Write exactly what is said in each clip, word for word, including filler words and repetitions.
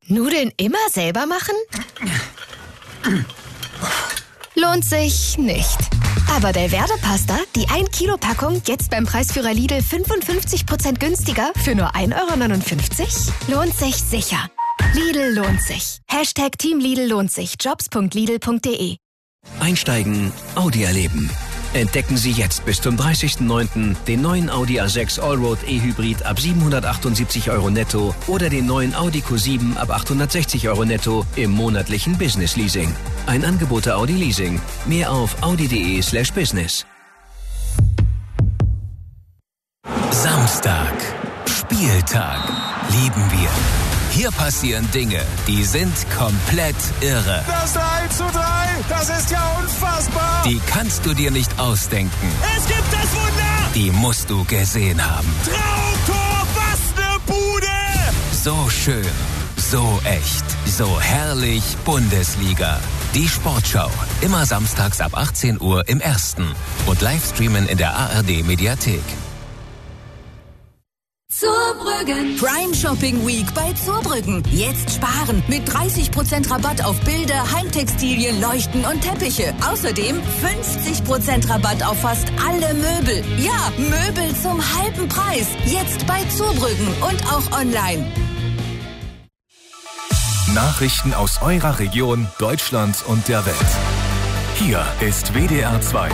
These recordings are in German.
Nudeln immer selber machen? Lohnt sich nicht. Aber Belverde-Pasta, die ein Kilo Packung, jetzt beim Preisführer Lidl fünfundfünfzig Prozent günstiger für nur ein Euro neunundfünfzig? Lohnt sich sicher. Lidl lohnt sich. Hashtag Team Lidl lohnt sich. Jobs punkt lidl punkt de. Einsteigen, Audi erleben. Entdecken Sie jetzt bis zum dreißigsten neunten den neuen Audi A sechs Allroad E-Hybrid ab siebenhundertachtundsiebzig Euro netto oder den neuen Audi Q sieben ab achthundertsechzig Euro netto im monatlichen Business Leasing. Ein Angebot der Audi Leasing. Mehr auf audi.de slash business. Samstag. Spieltag. Lieben wir. Hier passieren Dinge, die sind komplett irre. Das drei zu drei, das ist ja unfassbar. Die kannst du dir nicht ausdenken. Es gibt das Wunder. Die musst du gesehen haben. Traumtor, was ne Bude. So schön, so echt, so herrlich Bundesliga. Die Sportschau, immer samstags ab achtzehn Uhr im Ersten und Livestreamen in der A R D Mediathek. Zurbrüggen. Prime Shopping Week bei Zurbrüggen. Jetzt sparen mit dreißig Prozent Rabatt auf Bilder, Heimtextilien, Leuchten und Teppiche. Außerdem fünfzig Prozent Rabatt auf fast alle Möbel. Ja, Möbel zum halben Preis. Jetzt bei Zurbrüggen und auch online. Nachrichten aus eurer Region, Deutschland und der Welt. Hier ist W D R zwei.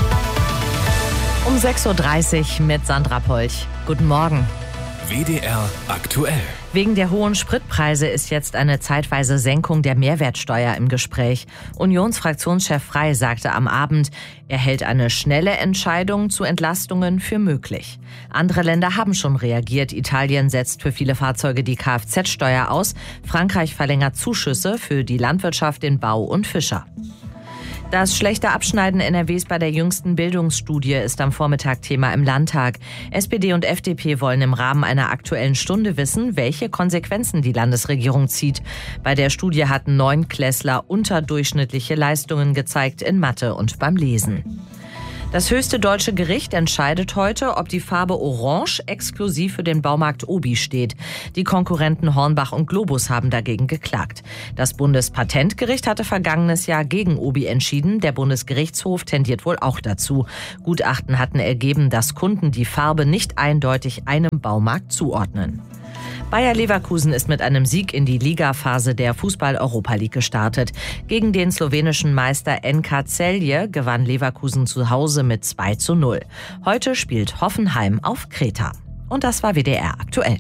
Um sechs Uhr dreißig mit Sandra Polch. Guten Morgen. W D R aktuell. Wegen der hohen Spritpreise ist jetzt eine zeitweise Senkung der Mehrwertsteuer im Gespräch. Unionsfraktionschef Frey sagte am Abend, er hält eine schnelle Entscheidung zu Entlastungen für möglich. Andere Länder haben schon reagiert. Italien setzt für viele Fahrzeuge die Kfz-Steuer aus. Frankreich verlängert Zuschüsse für die Landwirtschaft, den Bau und Fischer. Das schlechte Abschneiden N R Ws bei der jüngsten Bildungsstudie ist am Vormittag Thema im Landtag. S P D und F D P wollen im Rahmen einer Aktuellen Stunde wissen, welche Konsequenzen die Landesregierung zieht. Bei der Studie hatten Neunklässler unterdurchschnittliche Leistungen gezeigt in Mathe und beim Lesen. Das höchste deutsche Gericht entscheidet heute, ob die Farbe Orange exklusiv für den Baumarkt Obi steht. Die Konkurrenten Hornbach und Globus haben dagegen geklagt. Das Bundespatentgericht hatte vergangenes Jahr gegen Obi entschieden. Der Bundesgerichtshof tendiert wohl auch dazu. Gutachten hatten ergeben, dass Kunden die Farbe nicht eindeutig einem Baumarkt zuordnen. Bayer Leverkusen ist mit einem Sieg in die Ligaphase der Fußball-Europa League gestartet. Gegen den slowenischen Meister N K Celje gewann Leverkusen zu Hause mit zwei zu null. Heute spielt Hoffenheim auf Kreta. Und das war W D R aktuell.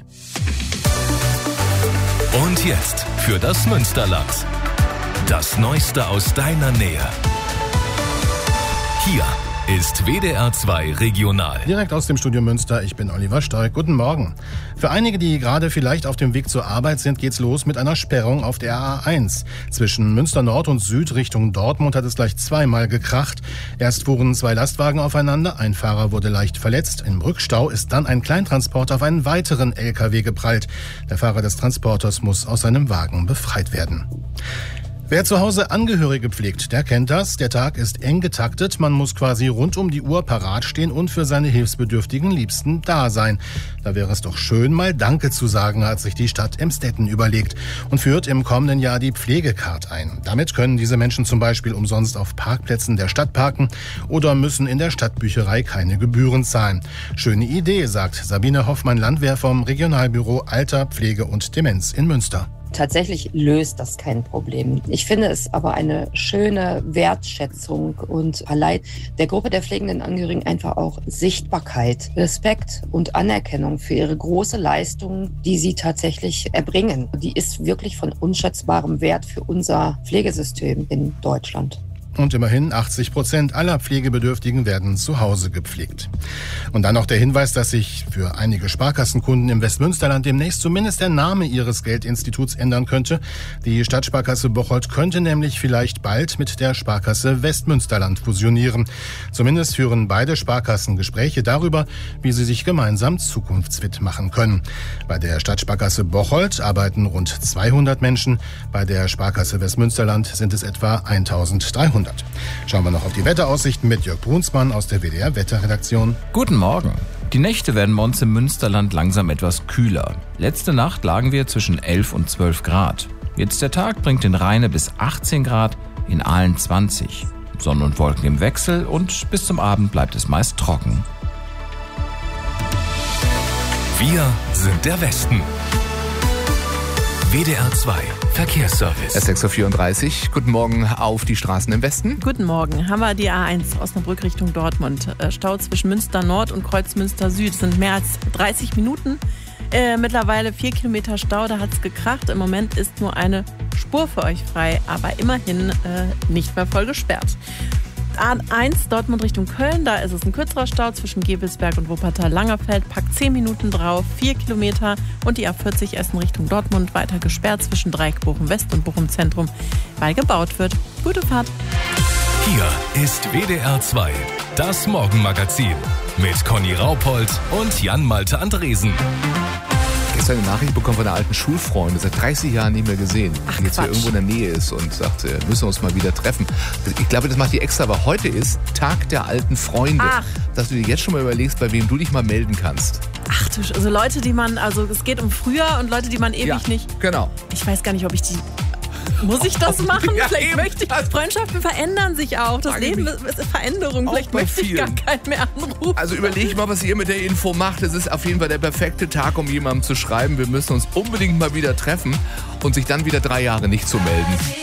Und jetzt für das Münsterland. Das Neueste aus deiner Nähe. Hier ist W D R zwei Regional. Direkt aus dem Studio Münster, ich bin Oliver Stork. Guten Morgen. Für einige, die gerade vielleicht auf dem Weg zur Arbeit sind, geht's los mit einer Sperrung auf der A eins. Zwischen Münster Nord und Süd Richtung Dortmund hat es gleich zweimal gekracht. Erst fuhren zwei Lastwagen aufeinander, ein Fahrer wurde leicht verletzt. Im Rückstau ist dann ein Kleintransporter auf einen weiteren L K W geprallt. Der Fahrer des Transporters muss aus seinem Wagen befreit werden. Wer zu Hause Angehörige pflegt, der kennt das. Der Tag ist eng getaktet. Man muss quasi rund um die Uhr parat stehen und für seine hilfsbedürftigen Liebsten da sein. Da wäre es doch schön, mal Danke zu sagen, hat sich die Stadt Emstetten überlegt und führt im kommenden Jahr die Pflegecard ein. Damit können diese Menschen zum Beispiel umsonst auf Parkplätzen der Stadt parken oder müssen in der Stadtbücherei keine Gebühren zahlen. Schöne Idee, sagt Sabine Hoffmann-Landwehr vom Regionalbüro Alter, Pflege und Demenz in Münster. Tatsächlich löst das kein Problem. Ich finde es aber eine schöne Wertschätzung und verleiht der Gruppe der pflegenden Angehörigen einfach auch Sichtbarkeit, Respekt und Anerkennung für ihre große Leistung, die sie tatsächlich erbringen. Die ist wirklich von unschätzbarem Wert für unser Pflegesystem in Deutschland. Und immerhin achtzig Prozent aller Pflegebedürftigen werden zu Hause gepflegt. Und dann noch der Hinweis, dass sich für einige Sparkassenkunden im Westmünsterland demnächst zumindest der Name ihres Geldinstituts ändern könnte. Die Stadtsparkasse Bocholt könnte nämlich vielleicht bald mit der Sparkasse Westmünsterland fusionieren. Zumindest führen beide Sparkassen Gespräche darüber, wie sie sich gemeinsam zukunftsfit machen können. Bei der Stadtsparkasse Bocholt arbeiten rund zweihundert Menschen. Bei der Sparkasse Westmünsterland sind es etwa eintausenddreihundert. Schauen wir noch auf die Wetteraussichten mit Jörg Brunsmann aus der W D R Wetterredaktion. Guten Morgen. Die Nächte werden bei uns im Münsterland langsam etwas kühler. Letzte Nacht lagen wir zwischen elf und zwölf Grad. Jetzt der Tag bringt in Rheine bis achtzehn Grad, in Aalen zwanzig. Sonne und Wolken im Wechsel und bis zum Abend bleibt es meist trocken. Wir sind der Westen. W D R zwei Verkehrsservice. sechs Uhr vierunddreißig. Guten Morgen auf die Straßen im Westen. Guten Morgen. Haben wir die A eins Osnabrück Richtung Dortmund. Stau zwischen Münster Nord und Kreuz Münster Süd. Das sind mehr als dreißig Minuten. Äh, mittlerweile vier Kilometer Stau, da hat es gekracht. Im Moment ist nur eine Spur für euch frei, aber immerhin äh, nicht mehr voll gesperrt. A eins Dortmund Richtung Köln, da ist es ein kürzerer Stau zwischen Gebelsberg und Wuppertal-Langerfeld, packt zehn Minuten drauf, vier Kilometer. Und die A vierzig Essen Richtung Dortmund weiter gesperrt zwischen Dreieck Bochum West und Bochum Zentrum, weil gebaut wird. Gute Fahrt. Hier ist W D R zwei, das Morgenmagazin mit Conny Raupold und Jan-Malte Andresen. Gestern eine Nachricht bekommen von einer alten Schulfreundin, seit dreißig Jahren nicht mehr gesehen, Ach, die jetzt hier Quatsch. irgendwo in der Nähe ist und sagt, wir müssen uns mal wieder treffen. Ich glaube, das macht die extra, aber heute ist Tag der alten Freunde. Ach. Dass du dir jetzt schon mal überlegst, bei wem du dich mal melden kannst. Ach du, also Leute, die man, also es geht um früher und Leute, die man ewig Ja, nicht. genau. Ich weiß gar nicht, ob ich die. Muss ich das machen? Ja, Vielleicht eben. möchte ich. Freundschaften verändern sich auch. Das Frage Leben mich ist, ist Veränderung. auch Vielleicht bei möchte ich gar vielen. keinen mehr anrufen. Also überleg mal, was ihr mit der Info macht. Es ist auf jeden Fall der perfekte Tag, um jemandem zu schreiben, wir müssen uns unbedingt mal wieder treffen und sich dann wieder drei Jahre nicht zu melden.